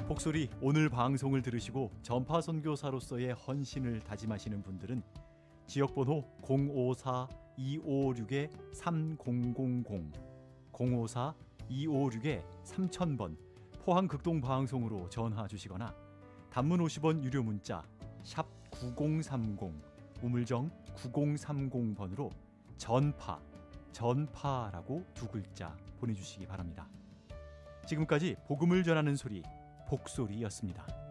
복소리 오늘 방송을 들으시고 전파 선교사로서의 헌신을 다짐하시는 분들은 지역번호 054-256-3000 054-256-3000번 포항극동방송으로 전화 주시거나 단문 50원 유료 문자 샵 9030 우물정 9030번으로 전파라고 두 글자 보내주시기 바랍니다. 지금까지 복음을 전하는 소리 복소리였습니다.